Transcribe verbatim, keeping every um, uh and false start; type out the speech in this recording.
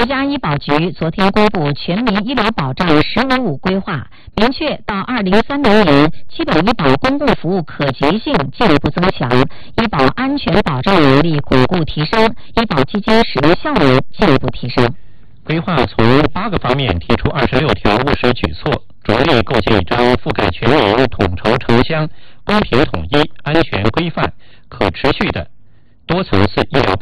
国家医保局昨天公布全民医疗保障“十五五”规划，明确到二零三零年，基本医保公共服务可及性进一步增强，医保安全保障能力巩固提升，医保基金使用效能进一步提升。 规划从八个方面提出二十六条务实举措，着力构建一张覆盖全民、统筹城乡、公平统一、安全规范、可持续的多层次医疗保